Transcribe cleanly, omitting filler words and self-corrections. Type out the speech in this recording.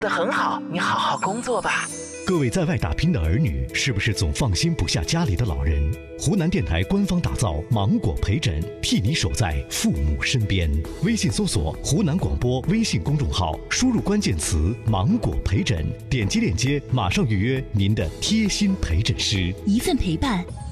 得很好，你好好工作吧。 各位在外打拼的儿女，是不是总放心不下家里的老人？湖南电台官方打造芒果陪诊，替你守在父母身边。微信搜索湖南广播微信公众号，输入关键词芒果陪诊，点击链接马上预约您的贴心陪诊师。 一份陪伴，